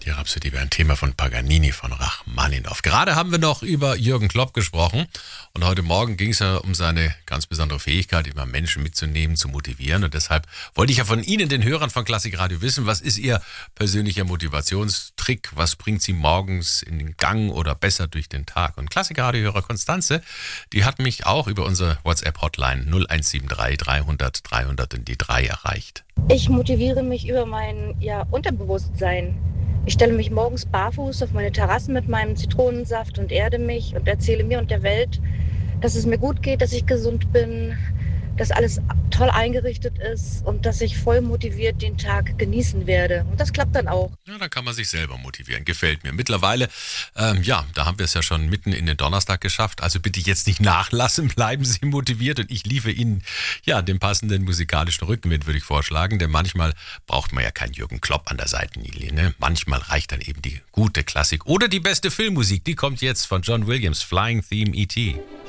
Die Rhapsodie wäre ein Thema von Paganini, von Rachmaninow. Gerade haben wir noch über Jürgen Klopp gesprochen und heute Morgen ging es ja um seine ganz besondere Fähigkeit, immer Menschen mitzunehmen, zu motivieren, und deshalb wollte ich ja von Ihnen, den Hörern von Klassik Radio, wissen, was ist Ihr persönlicher Motivationstrick, was bringt Sie morgens in den Gang oder besser durch den Tag? Und Klassik Radio-Hörer Konstanze, die hat mich auch über unsere WhatsApp-Hotline 0173 300 300 in die 3 erreicht. Ich motiviere mich über mein Unterbewusstsein. Ich stelle mich morgens barfuß auf meine Terrasse mit meinem Zitronensaft und erde mich und erzähle mir und der Welt, dass es mir gut geht, dass ich gesund bin, dass alles toll eingerichtet ist und dass ich voll motiviert den Tag genießen werde. Und das klappt dann auch. Ja, da kann man sich selber motivieren. Gefällt mir. Mittlerweile, da haben wir es ja schon mitten in den Donnerstag geschafft. Also bitte jetzt nicht nachlassen, bleiben Sie motiviert und ich liefere Ihnen den passenden musikalischen Rückenwind, würde ich vorschlagen. Denn manchmal braucht man ja keinen Jürgen Klopp an der Seitenlinie. Ne? Manchmal reicht dann eben die gute Klassik oder die beste Filmmusik. Die kommt jetzt von John Williams, Flying Theme E.T.